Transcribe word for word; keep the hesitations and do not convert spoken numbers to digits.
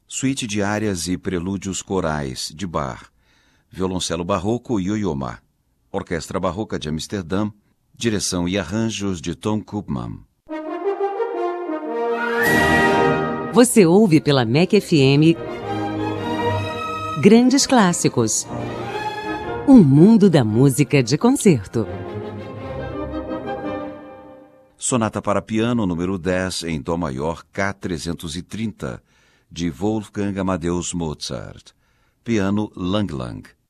Suíte de árias e prelúdios corais, de Bach. Violoncelo barroco, Yo-Yo Ma. Orquestra Barroca de Amsterdã. Direção e arranjos de Tom Koopman. Você ouve pela M E C F M Grandes Clássicos. Um mundo da música de concerto. Sonata para piano número dez em Dó maior K trezentos e trinta, de Wolfgang Amadeus Mozart. Piano Lang Lang.